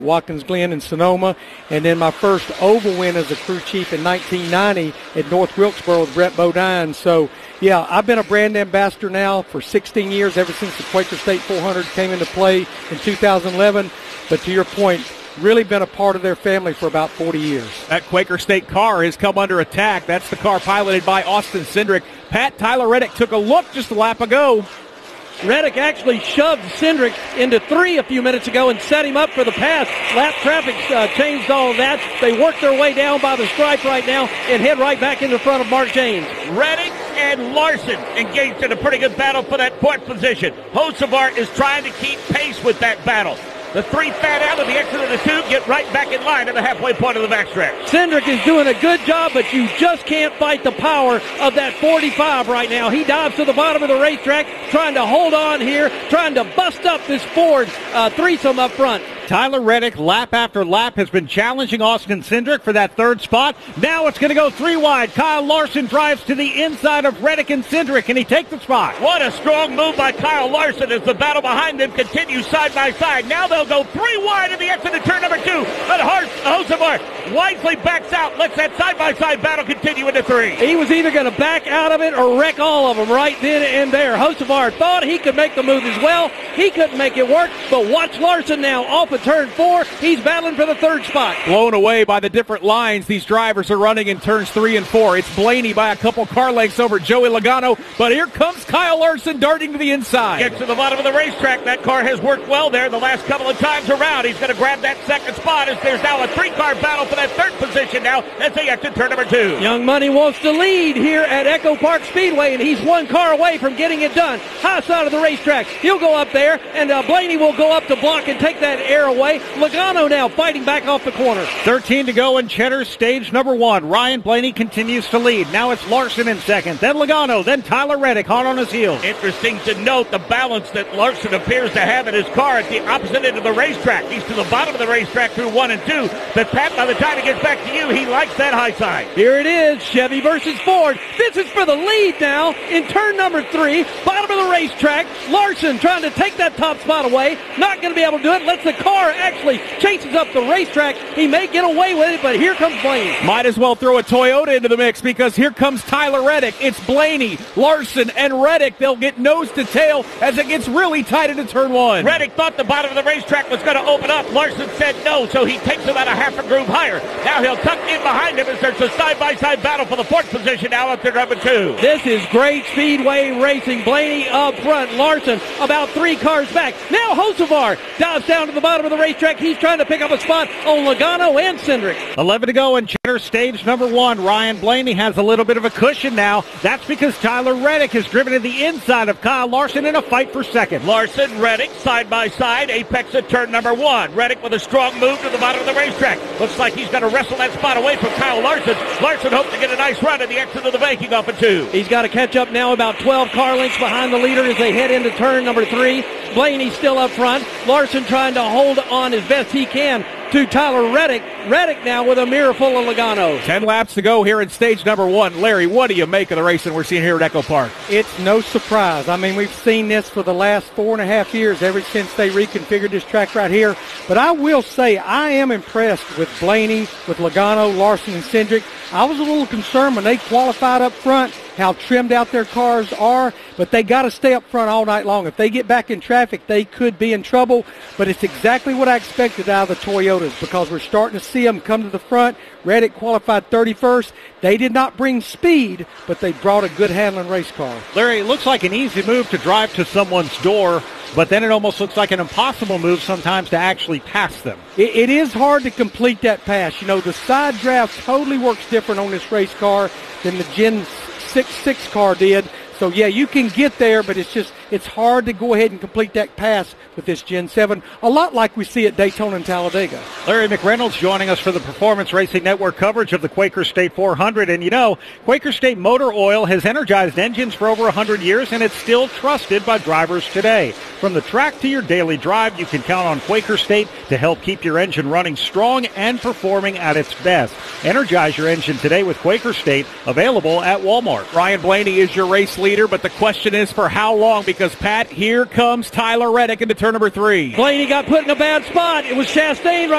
Watkins Glen in Sonoma, and then my first oval win as a crew chief in 1990 at North Wilkesboro with Brett Bodine. So, yeah, I've been a brand ambassador now for 16 years, ever since the Quaker State 400 came into play in 2011. But to your point, really been a part of their family for about 40 years. That Quaker State car has come under attack. That's the car piloted by Austin Cindric. Pat, Tyler Reddick took a look just a lap ago. Reddick actually shoved Cindric into 3 a few minutes ago and set him up for the pass. Lap traffic changed all of that. They work their way down by the stripe right now and head right back into front of Mark James. Reddick and Larson engaged in a pretty good battle for that fourth position. Hocevar is trying to keep pace with that battle. The 3 fat out of the exit of the 2 get right back in line at the halfway point of the backstretch. Cindric is doing a good job, but you just can't fight the power of that 45 right now. He dives to the bottom of the racetrack, trying to hold on here, trying to bust up this Ford threesome up front. Tyler Reddick, lap after lap, has been challenging Austin Cindric for that 3rd spot. Now it's going to go 3 wide. Kyle Larson drives to the inside of Reddick and Cindric, and he takes the spot. What a strong move by Kyle Larson as the battle behind them continues side by side. Now they'll go 3 wide at the exit of turn number 2. But Hocevar wisely backs out, lets that side-by-side battle continue into 3. He was either going to back out of it or wreck all of them right then and there. Hocevar thought he could make the move as well. He couldn't make it work, but watch Larson now off of turn 4. He's battling for the 3rd spot. Blown away by the different lines these drivers are running in turns 3 and 4. It's Blaney by a couple car lengths over Joey Logano, but here comes Kyle Larson darting to the inside. Gets to the bottom of the racetrack. That car has worked well there the last couple of times around. He's going to grab that 2nd spot as there's now a 3-car battle for that 3rd position now as they exit turn number 2. Young Money wants to lead here at Echo Park Speedway, and he's 1 car away from getting it done. High side of the racetrack. He'll go up there, and Blaney will go up to block and take that air away. Logano now fighting back off the corner. 13 to go in Cheddar's stage number 1. Ryan Blaney continues to lead. Now it's Larson in 2nd, then Logano, then Tyler Reddick hot on his heels. Interesting to note the balance that Larson appears to have in his car at the opposite end of the racetrack. He's to the bottom of the racetrack through 1 and 2. But Pat, by the time he gets back to you, he likes that high side. Here it is, Chevy versus Ford. This is for the lead now in turn number 3. Bottom of the racetrack. Larson trying to take that top spot away. Not going to be able to do it. Lets the car actually chases up the racetrack. He may get away with it, but here comes Blaney. Might as well throw a Toyota into the mix because here comes Tyler Reddick. It's Blaney, Larson, and Reddick. They'll get nose to tail as it gets really tight into turn 1. Reddick thought the bottom of the racetrack was going to open up. Larson said no, so he takes about a half a groove higher. Now he'll tuck in behind him as there's a side-by-side battle for the 4th position now up to number 2. This is great speedway racing. Blaney up front, Larson about 3 cars back. Now Hocevar dives down to the bottom of the racetrack. He's trying to pick up a spot on Logano and Cindric. 11 to go in Cheddar stage number 1. Ryan Blaney has a little bit of a cushion now. That's because Tyler Reddick has driven to the inside of Kyle Larson in a fight for 2nd. Larson, Reddick, side by side, apex at turn number 1. Reddick with a strong move to the bottom of the racetrack. Looks like he's going to wrestle that spot away from Kyle Larson. Larson hopes to get a nice run at the exit of the banking off of 2. He's got to catch up now, about 12 car lengths behind the leader as they head into turn number 3. Blaney still up front. Larson trying to hold on as best he can to Tyler Reddick. Reddick now with a mirror full of Logano. 10 laps to go here in stage number 1. Larry, what do you make of the racing we're seeing here at Echo Park? It's no surprise. I mean, we've seen this for the last 4.5 years, ever since they reconfigured this track right here. But I will say I am impressed with Blaney, with Logano, Larson, and Cindric. I was a little concerned when they qualified up front how trimmed out their cars are, but they got to stay up front all night long. If they get back in traffic, they could be in trouble, but it's exactly what I expected out of the Toyotas because we're starting to see them come to the front. Reddick qualified 31st. They did not bring speed, but they brought a good handling race car. Larry, it looks like an easy move to drive to someone's door, but then it almost looks like an impossible move sometimes to actually pass them. It is hard to complete that pass. You know, the side draft totally works different on this race car than the Gen 6 car did. So, yeah, you can get there, but it's hard to go ahead and complete that pass with this Gen 7, a lot like we see at Daytona and Talladega. Larry McReynolds joining us for the Performance Racing Network coverage of the Quaker State 400. And, you know, Quaker State Motor Oil has energized engines for over 100 years, and it's still trusted by drivers today. From the track to your daily drive, you can count on Quaker State to help keep your engine running strong and performing at its best. Energize your engine today with Quaker State, available at Walmart. Ryan Blaney is your race leader, but the question is for how long, because because, Pat, here comes Tyler Reddick into turn number 3. Blaney got put in a bad spot. It was Chastain right